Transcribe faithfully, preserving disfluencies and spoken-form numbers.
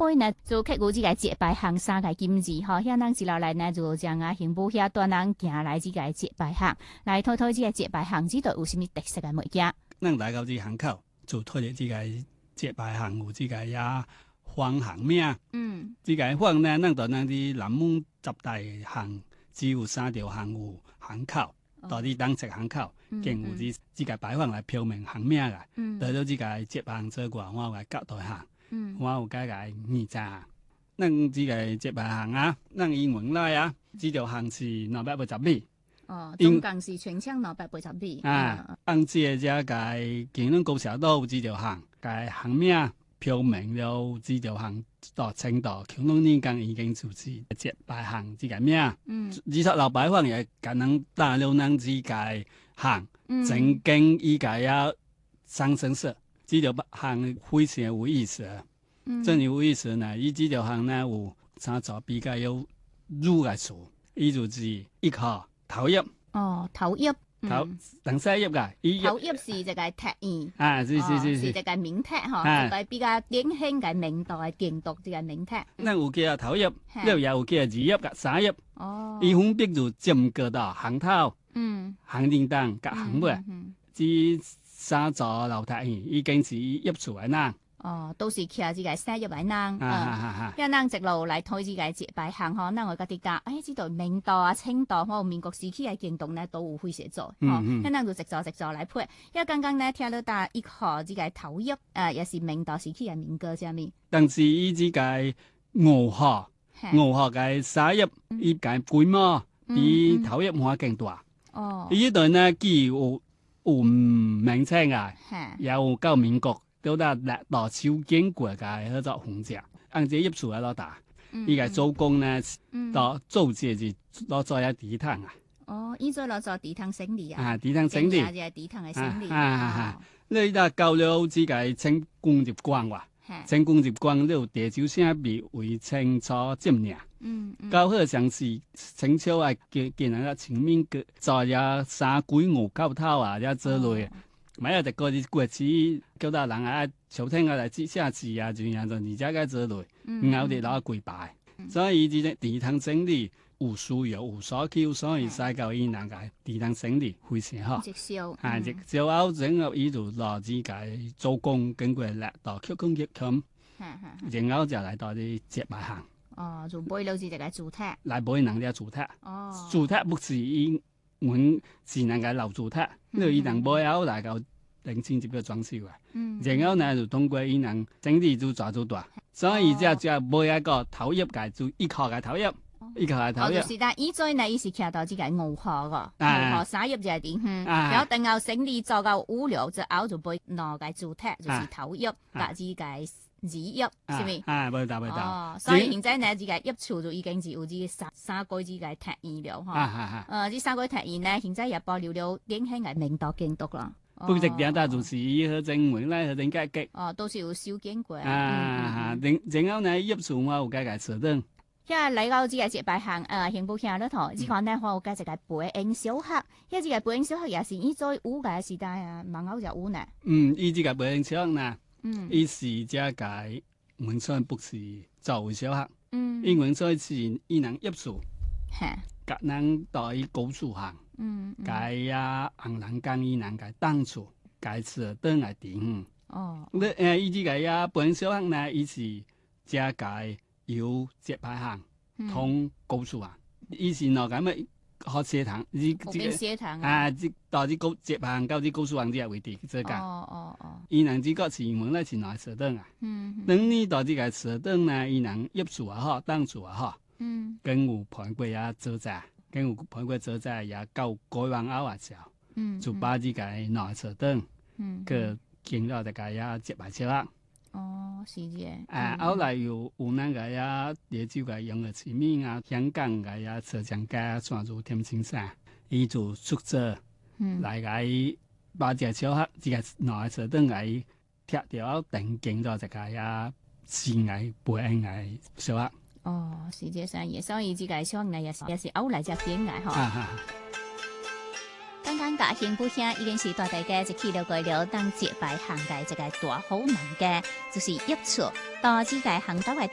杯呢就刻有这个节拜行三个金字吼，遐人一路来呢就将啊刑部遐带人行来这个节拜行，来讨讨这个节拜行这度有啥物特色的物件？ 咱来到这巷口，就讨了这个节拜行有这个呀方行名。嗯，这个方呢，咱到咱的南门十大行，只有三条行有巷口，到底当设巷口，经有这这个牌坊来标明行名个。嗯，到咗这个节拜行做过，我有来交代下。嗯，我有解解二查。咱这个节拜行啊，咱英文来啊，这条行是两百八十米。 哦，总共是全长两百八十米。 啊，按这只个经咱高桥道这条行，个行名标明了这条行到青岛，恐龙年间已经就是节拜行这个名。嗯，而且老牌坊也可能打了咱这个行，曾经伊个呀上升色，这条行非常有意思。嗯，真有意思呢。伊这条行呢有三座比较有入个词，伊就是一号。头叶哦，头叶头等西叶噶， 头葉是一個特意啊，是是是是一個名帖吼，一個比較典型嘅明代嘅建築一個名帖。 咱有叫頭葉，了也有叫二葉噶三葉。哦，伊分別就尖個到行頭，嗯，行頂檔甲行尾，這三座樓梯已經是葉厝嘅啦。 哦，都是徛這個三葉嘅人，啊，遐人一路來推這個節拜行吼，咱我家己講，哎，這度明道啊、清道或民國時期嘅建築呢，都有會寫做，吼，遐人就一座一座來配。因剛剛呢聽到打一號這個頭葉，誒，也是明道時期嘅民歌啥物。 但是伊這個五號，五號嘅三葉，伊個規模比頭葉還更大。哦，伊呢度呢既有有名稱啊，也有到民國。到達歷代朝經過嘅嗰種紅石，按這葉樹喺度打，依個做工呢，到做這就攞做一地毯啊。 哦，依做攞做地毯整理啊。 啊，地毯整理。 啊，係地毯嘅整理。 啊啊啊！你而家搞了這個清工業光哇，清工業光了地球性別為清楚佔領。嗯嗯。搞好像是清朝啊，見見人家前面個做呀三鬼五角頭啊，一之類。咪有啲嗰啲國字，叫到人啊朝廷啊嚟寫寫字啊，就樣就而家嘅之類，然後哋攞跪拜，所以呢啲地毯整理有需要有所求，所以西九伊人嘅地毯整理非常好。 直銷， 係直銷後整合伊度攞自己做工，經過力到曲工曲琴，然後就嚟到啲節拜行。 哦，就背了是一個主題， 嚟背人哋主題。哦，主題不是伊。阮是能夠留住它，因為伊能背後來到零千幾個裝修嘅，然後呢就通過伊能整理就抓住大，所以只只背一個頭葉嘅就一殼嘅頭葉，一殼嘅頭葉。 就是但以前呢，伊是徛到這個五殼個，五殼三葉就係點？然後等後整理做到五六之後就背兩個主體，就是頭葉加呢個。二葉是咪？ 啊，冇錯冇錯。 哦，所以現在呢，這個葉厝就已經是有這個三三個這個特異了哈。啊啊啊！呃，這三個特異呢，現在也保留了典型嘅明道建築啦。 不過點解就是以去正門咧，去點解嘅？ 哦，都是有修建過。 啊啊！然然後呢，葉厝我有解解設定。 遐來到這個節拜行，呃，刑部鄉裏頭，只看呢，我有解一個培英小學，遐這個培英小學也是以前五個時代啊，蠻好就有呢。嗯， 以這個培英小學呢。嗯，伊是只個文山不是作為小學，嗯，因文山是伊能葉樹，嚇，甲人到伊高處行，嗯，解呀紅蘭江伊能解當處，解設燈來頂，哦，你誒伊這個呀本小學呢，伊是只個有節拜行，通高處行，伊是哪個咩？學社堂，呢啲堂啊，即到啲高節行到啲高速行啲位地即係哦哦哦。 伊能只個前門咧前來設燈啊。嗯。等呢到啲個設燈呢，伊能葉樹啊好，當樹啊好。嗯。跟有盤過啊做債，跟有盤過做債也夠改往後啊時候。嗯。就把啲個來設燈。嗯。個見到啲個呀節拜車啦。 哦，是嘅。 啊，後來有有那個呀，烈酒嘅用嘅前面啊，香港嘅呀，浙江街轉入天青山，伊就宿舍，嗯，來個把隻小學，這個內設燈個貼條定景到一個呀，是藝培英藝小學。 哦，是這樣嘢，所以這個小學呢也是也是後來才建嘅嗬。剛剛甲刑部鄉已經是帶大家一起了解了當節拜行嘅一個大好難嘅，就是葉厝到這個行道嘅